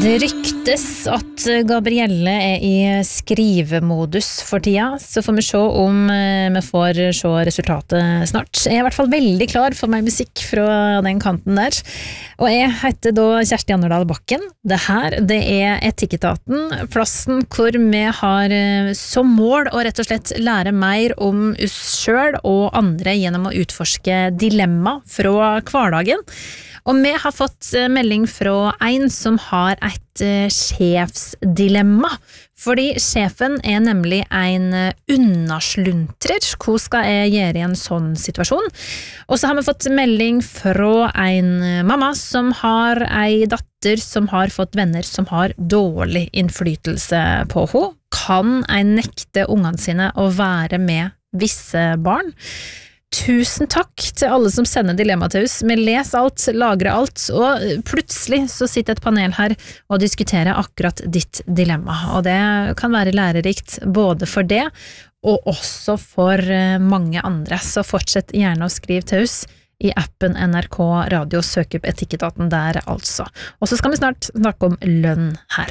Det ryktes at Gabrielle i skrivemodus for tida, så får vi se om vi får se resultatet snart. Jeg I hvert fall veldig klar for meg musikk fra den kanten der. Og jeg heter da Kjersti Anderdal Bakken. Det her, det Etikketaten, plassen hvor vi har som mål å rett og slett lære mer om oss selv og andre gjennom å utforske dilemma fra hverdagen. Og vi har fått melding fra en som har et sjefsdilemma, fordi sjefen nemlig en unnasluntrer. Hva skal jeg gjøre I en sånn situasjon? Og så har vi fått melding fra en mamma som har en datter som har fått venner som har dårlig innflytelse på henne. Kan en nekte ungene sine å være med visse barn? Tusen takk til alle som sender dilemma til oss. Vi leser alt, lagrer alt, og plutselig så sitter et panel her og diskuterer akkurat ditt dilemma. Og det kan være lærerikt både for det, og også for mange andre. Så fortsett gjerne å skrive til oss I appen NRK Radio, søk opp Etikketaten der altså. Og så skal vi snart snakke om lønn her.